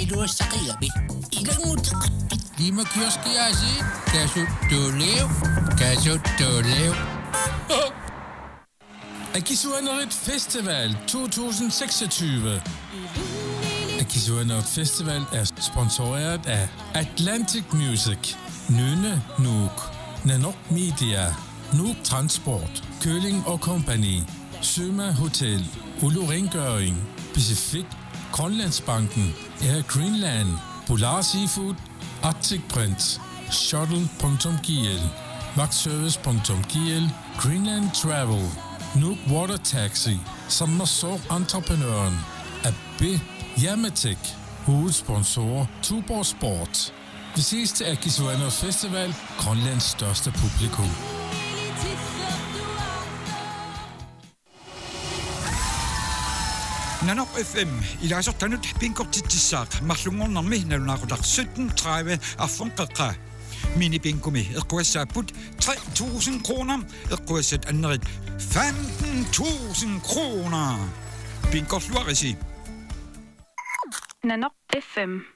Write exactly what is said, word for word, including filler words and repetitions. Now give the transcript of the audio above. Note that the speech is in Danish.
Edo Sakayabi. Ilang mutakapit. Di magkioskiyasi. Kaso dolev. Kaso dolev. Akisuanerit Festival to tusind seksogtyve. Akisuanerit Festival er sponsoreret af Atlantic Music, Nynne Nuuk, Nanok Media, Nuuk Transport, Køling og Company, Søma Hotel, Ulu Rengøring, Pacific, Grønlandsbanken, Air Greenland, Polar Seafood, Arctic Print, Shuttle punktum g l, Vagtservice punktum g l, Greenland Travel, Nuuk Water Taxi, Sommersår Entreprenøren, A B Yamatek, hovedsponsor Tuborg Sport. Vi ses til Akisuanerit Festival, Grønlands største publikum. Nanok F M ilasortanut pinkortittissaaq marlungornermi nalunaqutaq sytten tredive affunqeqqa mini pinkumi eqquassaaput tre tusind kroner eqquassat annerit femten tusind kroner pinkortluarisi Nanok F M